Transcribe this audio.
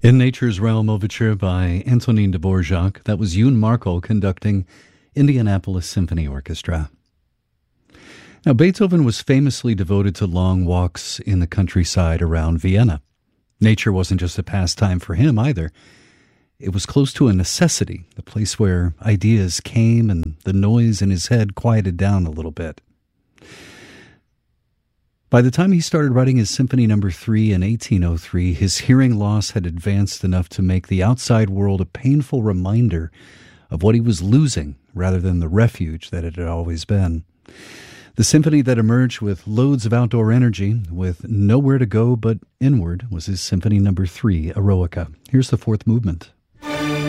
In Nature's Realm Overture by Antonin Dvorak, that was Yoon Marco conducting Indianapolis Symphony Orchestra. Now, Beethoven was famously devoted to long walks in the countryside around Vienna. Nature wasn't just a pastime for him either. It was close to a necessity, the place where ideas came and the noise in his head quieted down a little bit. By the time he started writing his Symphony No. 3 in 1803, his hearing loss had advanced enough to make the outside world a painful reminder of what he was losing rather than the refuge that it had always been. The symphony that emerged with loads of outdoor energy, with nowhere to go but inward, was his Symphony No. 3, Eroica. Here's the fourth movement.